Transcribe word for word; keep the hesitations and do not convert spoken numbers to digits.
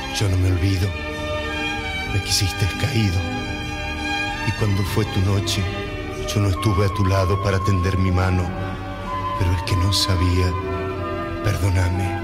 Yo no me olvido, me quisiste caído, y cuando fue tu noche, yo no estuve a tu lado para tender mi mano, pero es que no sabía, perdóname.